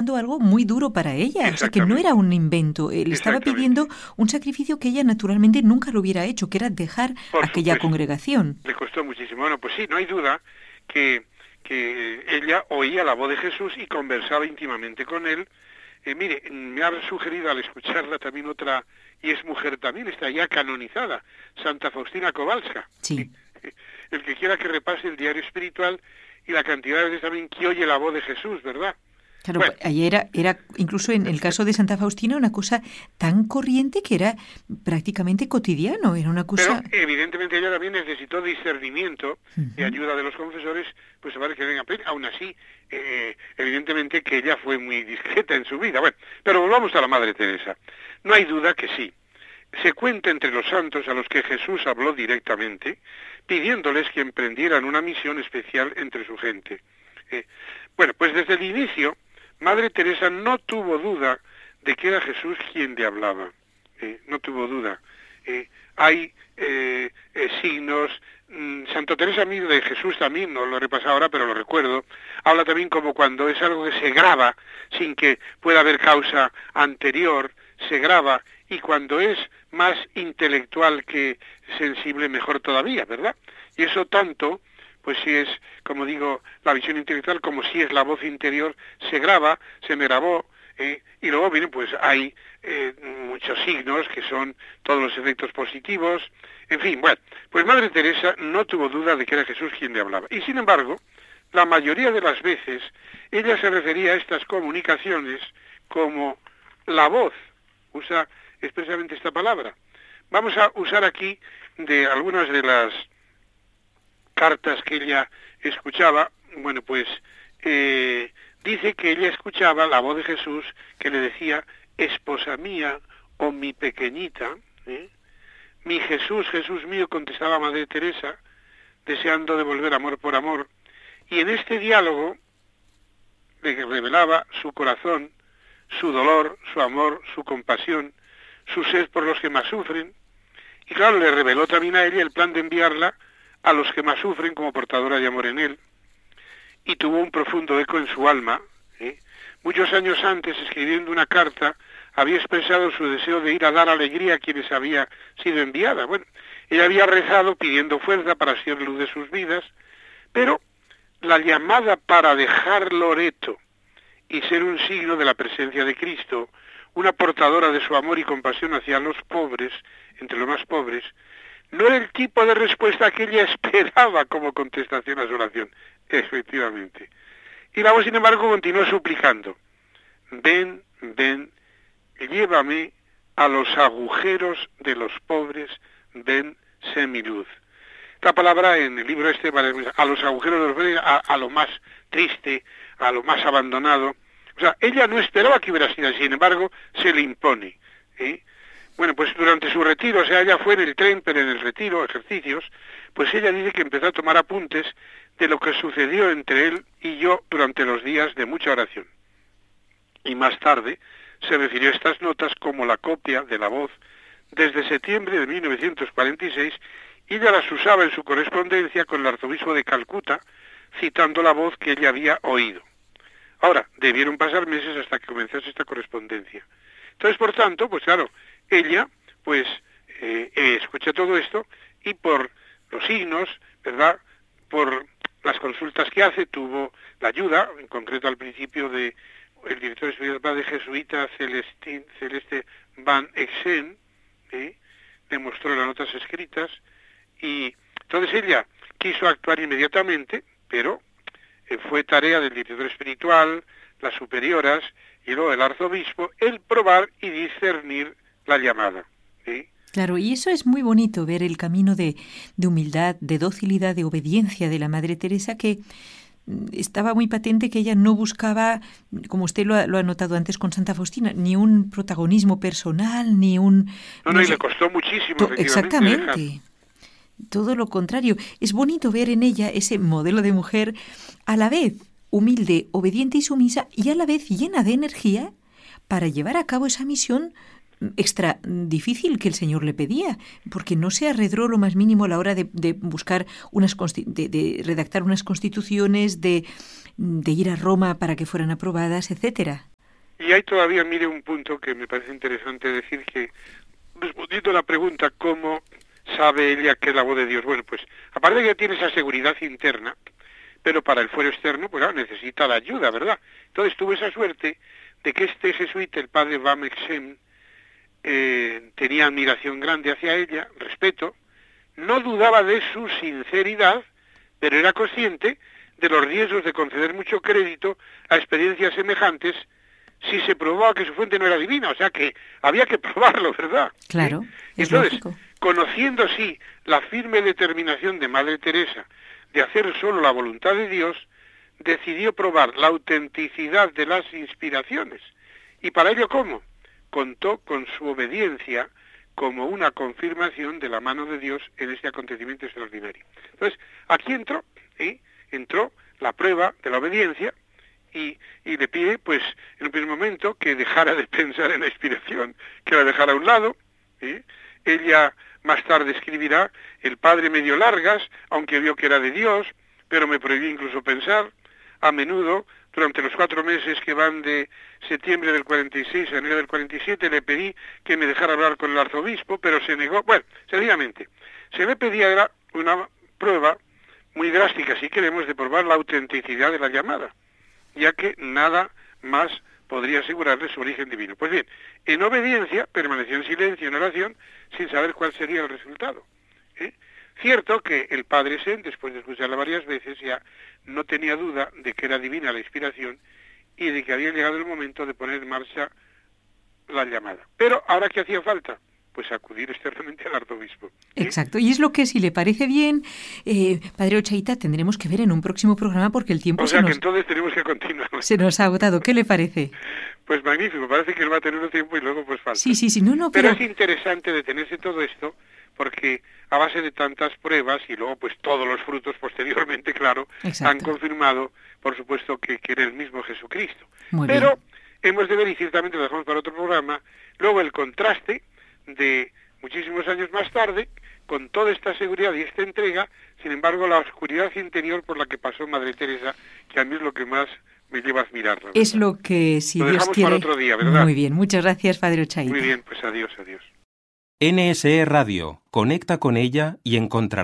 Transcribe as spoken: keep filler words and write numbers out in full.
trabajando algo muy duro para ella, o sea que no era un invento, le estaba pidiendo un sacrificio que ella naturalmente nunca lo hubiera hecho, que era dejar Por aquella supuesto. congregación. Le costó muchísimo. Bueno, pues sí, no hay duda que, que ella oía la voz de Jesús y conversaba íntimamente con él. Eh, mire, me ha sugerido al escucharla también otra, y es mujer también, está ya canonizada, Santa Faustina Kowalska. Sí. El que quiera que repase el diario espiritual y la cantidad de veces también que oye la voz de Jesús, ¿verdad? Claro, bueno. ahí era, era, incluso en el caso de Santa Faustina, una cosa tan corriente que era prácticamente cotidiano, era una cosa... Pero evidentemente ella también necesitó discernimiento uh-huh. y ayuda de los confesores, pues a ver que venga, aún así, eh, evidentemente que ella fue muy discreta en su vida. Bueno, pero volvamos a la Madre Teresa. No hay duda que sí. Se cuenta entre los santos a los que Jesús habló directamente, pidiéndoles que emprendieran una misión especial entre su gente. Eh, bueno, pues desde el inicio, Madre Teresa no tuvo duda de que era Jesús quien le hablaba. Eh, no tuvo duda. Eh, hay eh, eh, signos. Mm, Santa Teresa Miro de Jesús también, no lo he repasado ahora, pero lo recuerdo. Habla también como cuando es algo que se graba sin que pueda haber causa anterior, se graba, y cuando es más intelectual que sensible, mejor todavía, ¿verdad? Y eso tanto, pues si es, como digo, la visión intelectual, como si es la voz interior, se graba, se me grabó, eh, y luego vienen, pues hay eh, muchos signos que son todos los efectos positivos, en fin, bueno, pues Madre Teresa no tuvo duda de que era Jesús quien le hablaba. Y sin embargo, la mayoría de las veces, ella se refería a estas comunicaciones como la voz, usa expresamente esta palabra. Vamos a usar aquí de algunas de las cartas que ella escuchaba. Bueno, pues eh, dice que ella escuchaba la voz de Jesús que le decía, esposa mía o mi pequeñita, ¿eh? Mi Jesús, Jesús mío, contestaba Madre Teresa, deseando devolver amor por amor, y en este diálogo le revelaba su corazón, su dolor, su amor, su compasión, su sed por los que más sufren, y claro, le reveló también a ella el plan de enviarla a los que más sufren como portadora de amor en él, y tuvo un profundo eco en su alma. ¿eh? Muchos años antes, escribiendo una carta, había expresado su deseo de ir a dar alegría a quienes había sido enviada. Bueno, ella había rezado pidiendo fuerza para ser luz de sus vidas, pero la llamada para dejar Loreto y ser un signo de la presencia de Cristo, una portadora de su amor y compasión hacia los pobres, entre los más pobres, no era el tipo de respuesta que ella esperaba como contestación a su oración, efectivamente. Y la voz, sin embargo, continuó suplicando, ven, ven, llévame a los agujeros de los pobres, ven, sé mi luz. Esta palabra en el libro este, a los agujeros de los pobres, a, a lo más triste, a lo más abandonado. O sea, ella no esperaba que hubiera sido así, sin embargo, se le impone. ¿eh? Bueno, pues durante su retiro, o sea, ella fue en el tren, pero en el retiro, ejercicios, pues ella dice que empezó a tomar apuntes de lo que sucedió entre él y yo durante los días de mucha oración. Y más tarde se refirió a estas notas como la copia de la voz desde septiembre de mil novecientos cuarenta y seis, y ella las usaba en su correspondencia con el arzobispo de Calcuta, citando la voz que ella había oído. Ahora, debieron pasar meses hasta que comenzase esta correspondencia. Entonces, por tanto, pues claro, ella, pues, eh, eh, escucha todo esto, y por los signos, ¿verdad?, por las consultas que hace, tuvo la ayuda, en concreto al principio de el director espiritual de jesuita Celestin, Celeste Van Exen, ¿eh? le mostró las notas escritas, y entonces ella quiso actuar inmediatamente, pero eh, fue tarea del director espiritual, las superioras y luego el arzobispo, el probar y discernir la llamada. ¿sí? Claro, y eso es muy bonito, ver el camino de, de humildad, de docilidad, de obediencia de la Madre Teresa, que estaba muy patente que ella no buscaba, como usted lo ha, lo ha notado antes con Santa Faustina, ni un protagonismo personal, ni un... No, no, no y sé, le costó muchísimo, to, exactamente. Dejar. Todo lo contrario. Es bonito ver en ella ese modelo de mujer a la vez humilde, obediente y sumisa, y a la vez llena de energía para llevar a cabo esa misión extra difícil que el Señor le pedía, porque no se arredró lo más mínimo a la hora de, de buscar unas de, de redactar unas constituciones, de, de ir a Roma para que fueran aprobadas, etcétera. Y hay todavía, mire, un punto que me parece interesante decir, que respondiendo a la pregunta cómo sabe ella que es la voz de Dios, bueno, pues aparte de que tiene esa seguridad interna, pero para el fuero externo, pues claro, necesita la ayuda, ¿verdad? Entonces tuvo esa suerte de que este jesuita, el padre Bamexem, eh, tenía admiración grande hacia ella, respeto, no dudaba de su sinceridad, pero era consciente de los riesgos de conceder mucho crédito a experiencias semejantes si se probaba que su fuente no era divina, o sea que había que probarlo, ¿verdad? Claro, ¿Sí? es Entonces, lógico. Conociendo así la firme determinación de Madre Teresa de hacer solo la voluntad de Dios, decidió probar la autenticidad de las inspiraciones. ¿Y para ello cómo? Contó con su obediencia como una confirmación de la mano de Dios en este acontecimiento extraordinario. Entonces, aquí entró, ¿sí? entró la prueba de la obediencia, y, y le pide, pues, en un primer momento, que dejara de pensar en la inspiración, que la dejara a un lado, ¿sí? Ella más tarde escribirá, el padre me dio largas, aunque vio que era de Dios, pero me prohibió incluso pensar. A menudo, durante los cuatro meses que van de septiembre del cuarenta y seis a enero del cuarenta y siete, le pedí que me dejara hablar con el arzobispo, pero se negó. Bueno, sencillamente, se le pedía era una prueba muy drástica, si queremos, de probar la autenticidad de la llamada, ya que nada más podría asegurarle su origen divino. Pues bien, en obediencia permaneció en silencio, en oración, sin saber cuál sería el resultado. ¿eh? Cierto que el padre Sen, después de escucharla varias veces, ya no tenía duda de que era divina la inspiración y de que había llegado el momento de poner en marcha la llamada. Pero ahora, ¿qué hacía falta? Pues acudir externamente al arzobispo. ¿eh? Exacto, y es lo que, si le parece bien, eh, Padre Ochaíta, tendremos que ver en un próximo programa porque el tiempo o sea se, nos, que entonces tenemos que continuar. se nos ha agotado. ¿Qué le parece? Pues magnífico, parece que él va a tener un tiempo y luego pues falta. Sí, sí, sí, no, no, pero... Pero es interesante detenerse todo esto porque a base de tantas pruebas y luego pues todos los frutos posteriormente, claro, Exacto. han confirmado, por supuesto, que, que era el mismo Jesucristo. Muy Pero bien. hemos de ver, y ciertamente lo dejamos para otro programa, luego el contraste de muchísimos años más tarde, con toda esta seguridad y esta entrega, sin embargo, la oscuridad interior por la que pasó Madre Teresa, que a mí es lo que más me lleva a admirarla. Es lo que, si lo Dios dejamos quiere... para otro día, ¿verdad? Muy bien, muchas gracias, Padre Ochaíta. Muy bien, pues adiós, adiós. N S E Radio. Conecta con ella y encontrarás